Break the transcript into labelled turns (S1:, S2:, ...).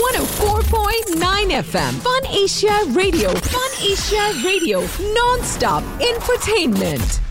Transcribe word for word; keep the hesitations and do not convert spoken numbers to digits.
S1: one oh four point nine F M. Fun Asia Radio. Fun Asia Radio. Non-stop infotainment.